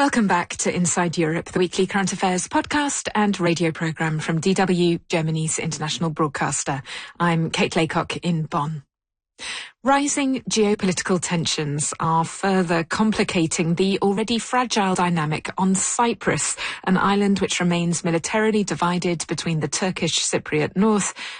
Welcome back to Inside Europe, the weekly current affairs podcast and radio programme from DW, Germany's international broadcaster. I'm Kate Laycock in Bonn. Rising geopolitical tensions are further complicating the already fragile dynamic on Cyprus, an island which remains militarily divided between the Turkish Cypriot north